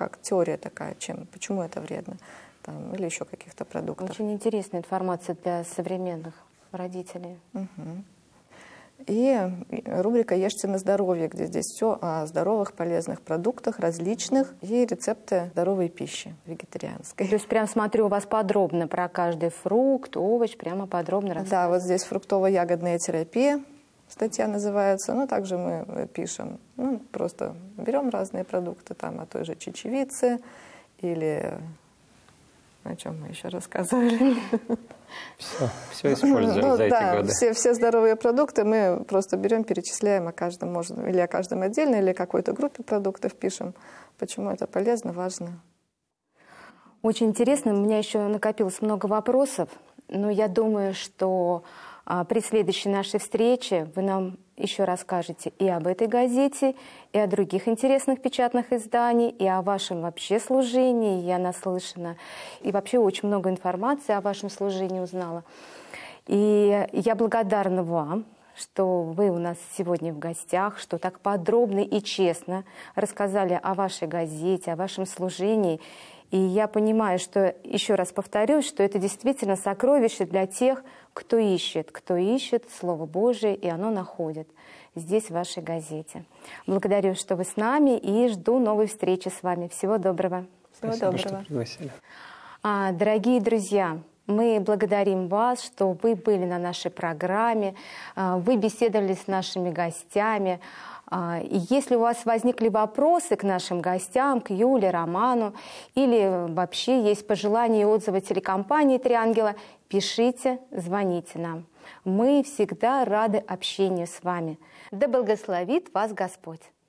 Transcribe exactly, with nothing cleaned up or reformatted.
как теория такая, чем, почему это вредно, там, или еще каких-то продуктов. Очень интересная информация для современных родителей. Угу. И рубрика «Ешьте на здоровье», где здесь все о здоровых, полезных продуктах, различных, и рецепты здоровой пищи, вегетарианской. То есть прям смотрю, у вас подробно про каждый фрукт, овощ, прямо подробно рассказываете. Да, вот здесь фруктово-ягодная терапия, статья называется. Ну, также мы пишем, ну, просто берем разные продукты, там, о той же чечевице, или о чем мы еще рассказывали. Все, все используем ну, за да, эти годы. Все, все здоровые продукты мы просто берем, перечисляем о каждом, можно, или о каждом отдельно, или о какой-то группе продуктов пишем, почему это полезно, важно. Очень интересно, у меня еще накопилось много вопросов, но я думаю, что а, при следующей нашей встрече вы нам еще расскажете и об этой газете, и о других интересных печатных изданиях, и о вашем вообще служении. Я наслышана. И вообще очень много информации о вашем служении узнала. И я благодарна вам, что вы у нас сегодня в гостях, что так подробно и честно рассказали о вашей газете, о вашем служении. И я понимаю, что, еще раз повторюсь, что это действительно сокровище для тех, кто ищет, кто ищет Слово Божие, и оно находит здесь, в вашей газете. Благодарю, что вы с нами, и жду новой встречи с вами. Всего доброго. Всего Спасибо, доброго. что пригласили. А, дорогие друзья, мы благодарим вас, что вы были на нашей программе, вы беседовали с нашими гостями. И если у вас возникли вопросы к нашим гостям, к Юле, Роману, или вообще есть пожелания и отзывы телекомпании «Три ангела», пишите, звоните нам. Мы всегда рады общению с вами. Да благословит вас Господь!